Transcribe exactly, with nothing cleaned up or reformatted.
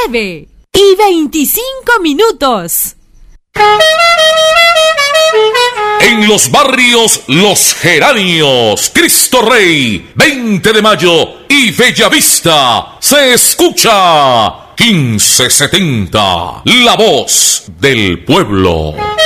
nueve y veinticinco minutos. En los barrios Los Geranios, Cristo Rey, veinte de mayo y Bellavista se escucha quince setenta, la voz del pueblo.